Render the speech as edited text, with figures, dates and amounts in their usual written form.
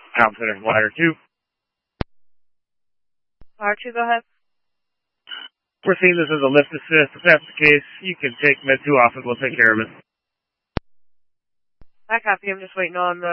Tom Center, Wire 2. Wire 2, go ahead. We're seeing this as a lift assist. If that's the case, you can take Med 2 off and we'll take care of it. I copy. I'm just waiting on